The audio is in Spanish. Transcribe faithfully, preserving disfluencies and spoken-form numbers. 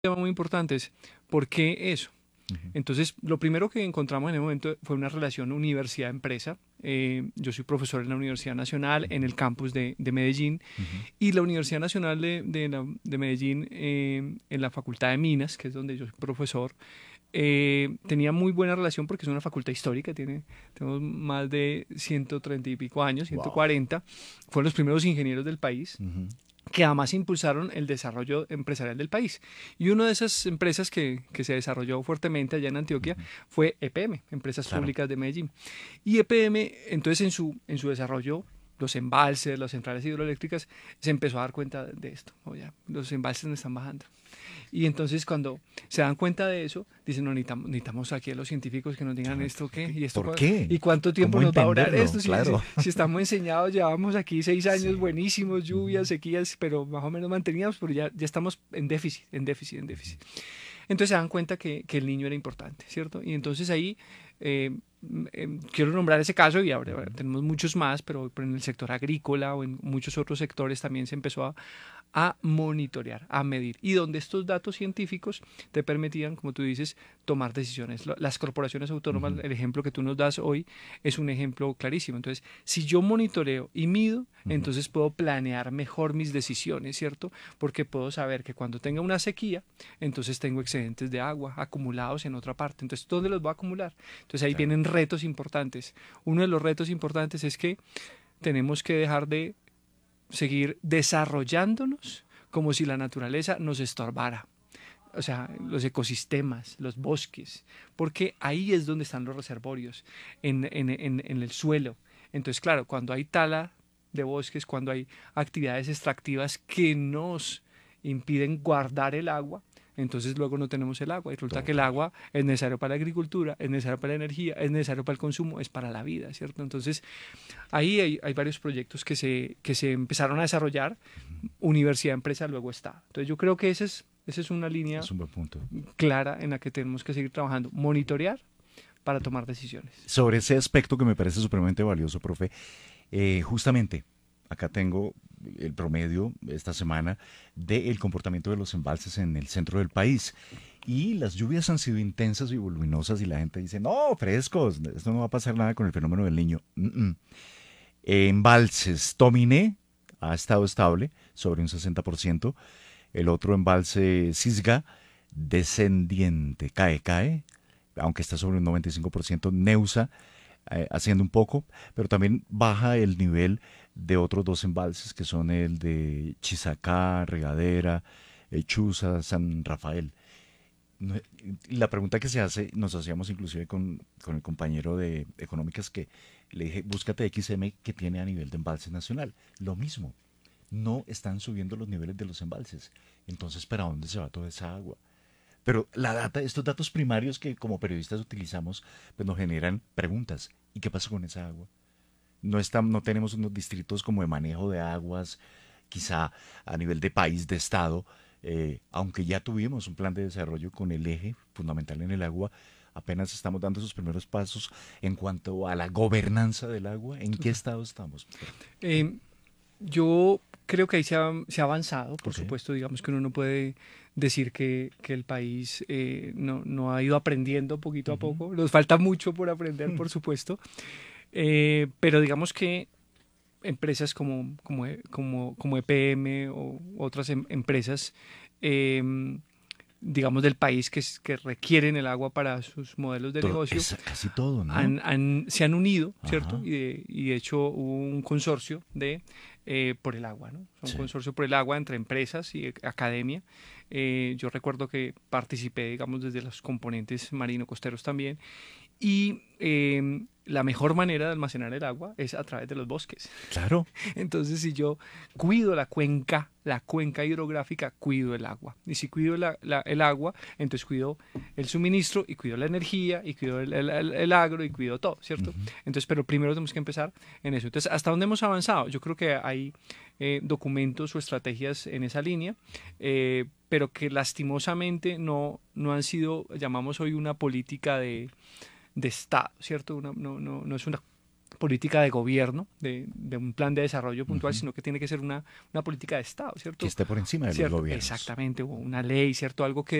tema muy importante es, ¿por qué eso? Ujú. Entonces, lo primero que encontramos en el momento fue una relación universidad-empresa. Eh, yo soy profesor en la Universidad Nacional, en el campus de, de Medellín, Ujú. y la Universidad Nacional de, de, la- de Medellín, eh, en la Facultad de Minas, que es donde yo soy profesor, eh, tenía muy buena relación porque es una facultad histórica, tiene, tenemos más de ciento treinta y pico años, ciento Wow. cuarenta fueron los primeros ingenieros del país Ujú. que además impulsaron el desarrollo empresarial del país. Y una de esas empresas que, que se desarrolló fuertemente allá en Antioquia Ujú. fue E P M, Empresas Claro. Públicas de Medellín. Y E P M, entonces, en su, en su desarrollo, los embalses, las centrales hidroeléctricas, se empezó a dar cuenta de esto. Oye, los embalses no están bajando. Y entonces cuando se dan cuenta de eso, dicen, no, necesitamos, necesitamos aquí a los científicos que nos digan Claro. esto qué, ¿Qué- y esto ¿Por cua- qué? y cuánto tiempo ¿Cómo nos va a durar entenderlo? esto. Si, si, Claro. si estamos enseñados, llevamos aquí seis años Sí. buenísimos, lluvias, Ujú. sequías, pero más o menos mantenidos, pero ya, ya estamos en déficit, en déficit, en Ujú. déficit. Entonces se dan cuenta que, que el niño era importante, ¿cierto? Y entonces ahí eh, eh, quiero nombrar ese caso y ahora, ahora Ujú. tenemos muchos más, pero, pero en el sector agrícola o en muchos otros sectores también se empezó a, a monitorear, a medir, y donde estos datos científicos te permitían, como tú dices, tomar decisiones. Las corporaciones autónomas, Ujú. el ejemplo que tú nos das hoy, es un ejemplo clarísimo. Entonces, si yo monitoreo y mido, Ujú. entonces puedo planear mejor mis decisiones, ¿cierto? Porque puedo saber que cuando tenga una sequía, entonces tengo excedentes de agua acumulados en otra parte. Entonces, ¿dónde los voy a acumular? Entonces ahí Claro. vienen retos importantes. Uno de los retos importantes es que tenemos que dejar de seguir desarrollándonos como si la naturaleza nos estorbara. O sea, los ecosistemas, los bosques, porque ahí es donde están los reservorios, en, en, en, en el suelo. Entonces, claro, cuando hay tala de bosques, cuando hay actividades extractivas que nos impiden guardar el agua, entonces luego no tenemos el agua. Y resulta que el Total. agua es necesario para la agricultura, es necesario para la energía, es necesario para el consumo, es para la vida, ¿cierto? Entonces, ahí hay, hay varios proyectos que se, que se empezaron a desarrollar, Ujú. universidad, empresa, luego Estado. Entonces yo creo que esa es, esa es una línea Es un buen punto. clara en la que tenemos que seguir trabajando, monitorear para tomar decisiones. Sobre ese aspecto que me parece supremamente valioso, profe, eh, justamente acá tengo el promedio esta semana del comportamiento de los embalses en el centro del país. Y las lluvias han sido intensas y voluminosas y la gente dice, no, frescos, esto no va a pasar nada con el fenómeno del niño. Mm -mm. Embalses Tominé ha estado estable sobre un sesenta por ciento. El otro embalse Cisga, descendiente, cae, cae, aunque está sobre un noventa y cinco por ciento. Neusa, eh, haciendo un poco, pero también baja el nivel de otros dos embalses que son el de Chisacá, Regadera, eh, Chuza, San Rafael. No, la pregunta que se hace, nos hacíamos inclusive con, con el compañero de Económicas que le dije, búscate X M que tiene a nivel de embalse nacional. Lo mismo, no están subiendo los niveles de los embalses. Entonces, ¿para dónde se va toda esa agua? Pero la data, estos datos primarios que como periodistas utilizamos, pues nos generan preguntas. ¿Y qué pasa con esa agua? No, está, no tenemos unos distritos como de manejo de aguas, quizá a nivel de país, de estado, eh, aunque ya tuvimos un plan de desarrollo con el eje fundamental en el agua, apenas estamos dando esos primeros pasos en cuanto a la gobernanza del agua. ¿En qué estado estamos, profe? Eh, yo creo que ahí se ha, se ha avanzado, por Ok. supuesto, digamos que uno no puede decir que, que el país eh, no, no ha ido aprendiendo poquito a Ujú. poco, nos falta mucho por aprender, por supuesto, eh, pero digamos que empresas como, como, E- como, como E P M o otras em- empresas, eh, digamos, del país que, es- que requieren el agua para sus modelos de To- negocio, es casi todo, ¿no? han, han- se han unido, ¿cierto? Ajá. Y de, y de hecho hubo un consorcio de eh, por el agua, ¿no? Un Sí. consorcio por el agua entre empresas y academia. Eh, yo recuerdo que participé, digamos, desde los componentes marino-costeros también, y eh, la mejor manera de almacenar el agua es a través de los bosques. Claro. Entonces, si yo cuido la cuenca, la cuenca hidrográfica, cuido el agua. Y si cuido la, la, el agua, entonces cuido el suministro y cuido la energía y cuido el, el, el, el agro y cuido todo, ¿cierto? Ujú. Entonces, pero primero tenemos que empezar en eso. Entonces, ¿hasta dónde hemos avanzado? Yo creo que hay eh, documentos o estrategias en esa línea, eh, pero que lastimosamente no, no han sido, llamamos hoy, una política de, de Estado, ¿cierto? Una, no, no, no es una política de gobierno, de, de un plan de desarrollo puntual, Ujú. sino que tiene que ser una, una política de Estado, ¿cierto? Que esté por encima de los ¿Cierto? gobiernos. Exactamente, o una ley, ¿cierto? Algo que